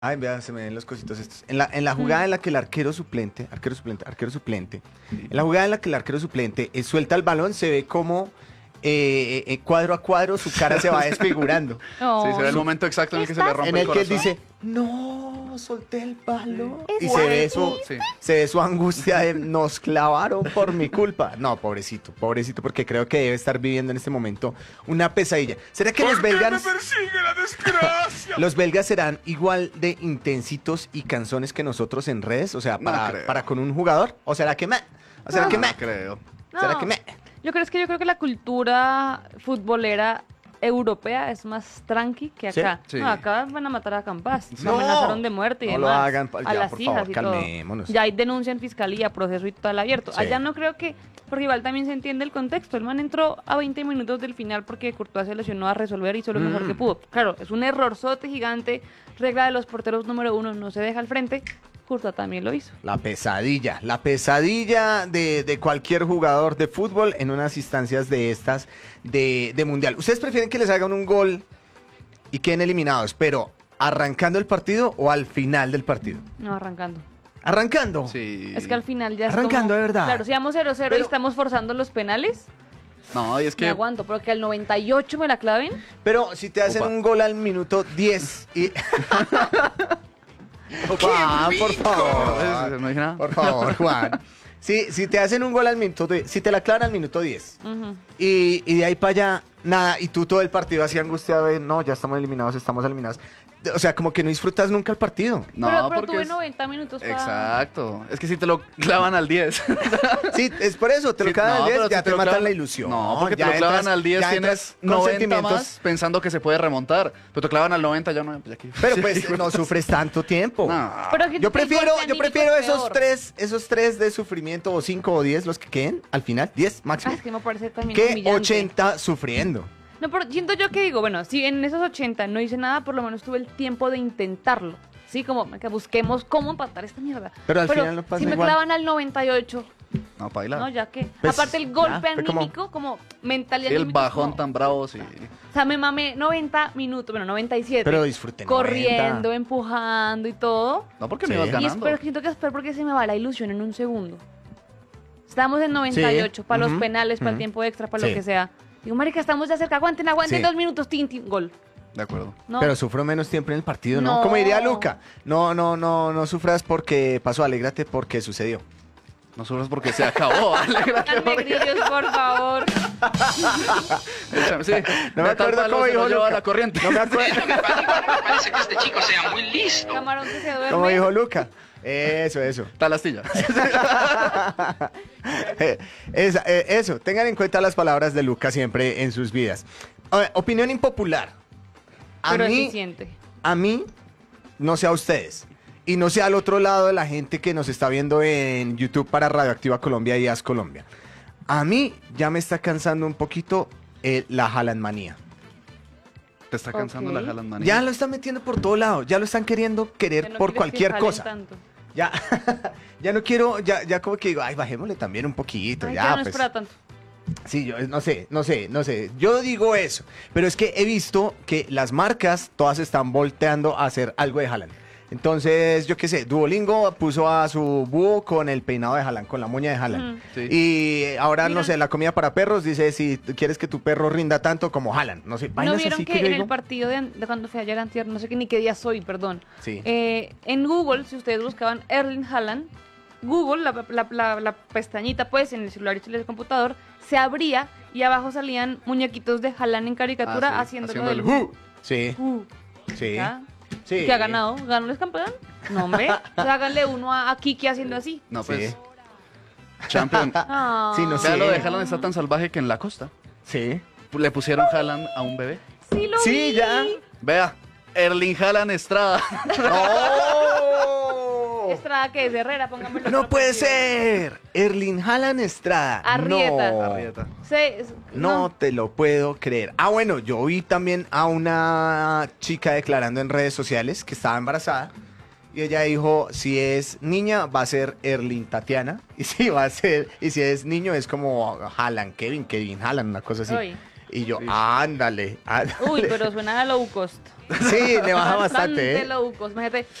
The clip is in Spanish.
Ay, vea, se me ven los cositos estos. En la jugada en la que el arquero suplente, en la jugada en la que el arquero suplente suelta el balón, se ve como cuadro a cuadro su cara se va desfigurando. Sí, se ve el No. momento exacto en el que se le rompe En el el que él corazón. dice, no, solté el balón. Es Y Sí. se ve su angustia de, nos clavaron por mi culpa. No, pobrecito, porque creo que debe estar viviendo en este momento una pesadilla. ¿Será que los belgas... me persigue la desgracia? ¿Los belgas serán igual de intensitos y canzones que nosotros en redes? O sea, No para, creo. para con un jugador. ¿O será que me? ¿O será que me? No creo. ¿Será No. que me? Yo creo que la cultura futbolera europea es más tranqui que acá. Sí. No, acá van a matar a Campas. Sí. Lo amenazaron de muerte y No demás. lo hagan, a ya, las por hijas favor, y todo. calmémonos. Ya hay denuncia en fiscalía, proceso y todo el abierto. Sí. Allá no creo que, porque igual también se entiende el contexto. El man entró a 20 minutos del final porque Courtois se lesionó a resolver y hizo lo mejor que pudo. Claro, es un errorzote gigante. Regla de los porteros número 1, no se deja al frente. Courtois también lo hizo. La pesadilla de cualquier jugador de fútbol en unas instancias de estas de mundial. ¿Ustedes prefieren que les hagan un gol y queden eliminados, pero arrancando el partido o al final del partido? No, arrancando. Arrancando. Sí. Es que al final ya es Arrancando, como- de verdad. Claro, si vamos 0-0 y Pero- estamos forzando los penales, No, y es me que... aguanto, pero que al 98 me la claven. Pero si te hacen Opa. un gol al minuto 10 y... Juan, por favor. No dije nada. Por favor, Juan. Si te hacen un gol al minuto 10, si te la clavan al minuto 10 Ujú. y de ahí para allá, nada, y tú todo el partido así angustiado de, no, ya estamos eliminados. O sea, como que no disfrutas nunca el partido. No, pero porque tuve es- 90 minutos para... Exacto. Es que si te lo clavan al 10. Sí, es por eso, te lo Sí, clavan no, al 10, pero ya si te lo matan clavan- la ilusión. No, porque te ya lo clavan entras- al 10 ya entras tienes con 90 sentimientos. más pensando que se puede remontar. Pero te clavan al 90 ya no, pues aquí. Pero Sí, pues no sufres tanto tiempo. No. Pero que Yo el prefiero, golpe yo anímico prefiero es esos peor. tres de sufrimiento, o 5 o 10, los que queden al final, 10 máximo, Ah, es que me parece también que humillante. 80 sufriendo. No, pero siento yo que digo, bueno, si en esos 80 no hice nada, por lo menos tuve el tiempo de intentarlo. Sí, como que busquemos cómo empatar esta mierda. Pero al final no pasa si me igual. clavan al 98, No, paila. no, ya que. Pues, Aparte el ya, golpe fue como- anímico, como mental y Sí, el anímico, bajón como- tan bravo, sí. O sea, me mamé 90 minutos, bueno, 97. Pero disfruten Corriendo, 90. empujando y todo. No, porque Sí. me ibas Y Y ganando. espero, siento que es peor porque se me va la ilusión en un segundo. Estamos en 98, para los ujú, penales, para el ujú. tiempo extra, para Sí. lo que sea. Digo, marica, estamos ya cerca, aguanten, Sí. 2 minutos, tin, tin, gol. De acuerdo. ¿No? Pero sufro menos tiempo en el partido, ¿no? No. Como diría Luca, no sufras porque pasó, alégrate porque sucedió. No sufras porque se acabó. Alégrate. Calme, grillos, por favor. Échame, sí. No me De tal acuerdo palo cómo se lo dijo lleva Luca. la corriente. No me acuerdo Me parece que este chico sea muy listo. Camarón que se duerme. cómo dijo Luca. Eso. Tal astilla. Eso, tengan en cuenta las palabras de Luca siempre en sus vidas. Opinión impopular. Pero eficiente. A mí, no sé a ustedes, y no sé al otro lado de la gente que nos está viendo en YouTube para Radioactiva Colombia y As Colombia. A mí ya me está cansando un poquito la Haaland manía. Te está cansando Ok. la Haaland manía. Ya lo están metiendo por todo lado, ya lo están queriendo querer Ya no por quieres que cualquier jalen cosa. tanto. Ya, ya no quiero, ya como que digo, ay, bajémosle también un poquito, Ay, ya, ya no es pues. para tanto. Sí, yo no sé. Yo digo eso, pero es que he visto que las marcas todas están volteando a hacer algo de Haaland. Entonces, yo qué sé, Duolingo puso a su búho con el peinado de Haaland, con la moña de Haaland. Ujú. Sí. Y ahora, no Mira. sé, la comida para perros dice si quieres que tu perro rinda tanto como Haaland. No sé, ¿No vainas vieron así que que yo en el digo. partido de cuando fui ayer antier, no sé qué ni qué día soy, perdón. Sí. En Google, si ustedes buscaban Erling Haaland, Google, la pestañita pues en el celular y en el computador, se abría y abajo salían muñequitos de Haaland en caricatura Ah, sí, haciéndolo haciendo del el who. Sí, Who. sí. ¿Ya? Sí. ¿Qué ha ganado? ¿Ganó el campeón? No, hombre. Pues háganle uno a Kiki haciendo así. No, pues. Sí. Champion. Ah. Sí, no sé. Ya lo de Haaland está tan salvaje que en la costa Sí. le pusieron Haaland a un bebé. Sí, lo Sí, vi. ya. Vea, Erling Haaland Estrada. ¡Oh! Estrada que es Herrera, póngamelo. No puede ser. Erling Haaland Estrada. Arrieta. No. Arrieta. No te lo puedo creer. Ah, bueno, yo vi también a una chica declarando en redes sociales que estaba embarazada. Y ella dijo, si es niña, va a ser Erling Tatiana. Y si es niño, es como Haaland, Kevin Haaland, una cosa así. Uy. Y yo, Sí. ándale. Uy, pero suena a low cost. Sí, le baja bastante, ¿eh? low cost. Imagínate,